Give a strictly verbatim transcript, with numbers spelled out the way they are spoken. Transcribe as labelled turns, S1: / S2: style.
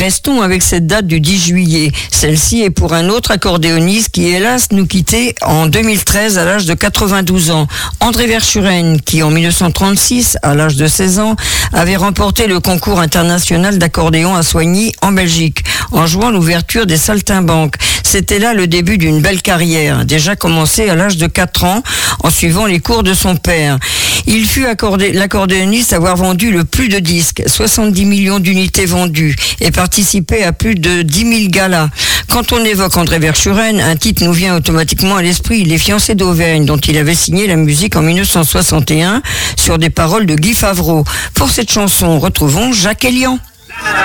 S1: restons avec cette date du dix juillet. Celle-ci est pour un autre accordéoniste qui, hélas, nous quittait en deux mille treize à l'âge de quatre-vingt-douze ans. André Verschuren, qui en mille neuf cent trente-six, à l'âge de seize ans, avait remporté le concours international d'accordéon à Soigny, en Belgique, en jouant l'ouverture des Saltimbanques. C'était là le début d'une belle carrière, déjà commencée à l'âge de quatre ans, en suivant les cours de son père. Il fut accordé, l'accordéoniste à avoir vendu le plus de disques, soixante-dix millions d'unités vendues, et participé à plus de dix mille galas. Quand on évoque André Verschuren, un titre nous vient automatiquement à l'esprit, Les Fiancés d'Auvergne, dont il avait signé la musique en mille neuf cent soixante et un, sur des paroles de Guy Favreau. Pour cette chanson, retrouvons Jacques Elian.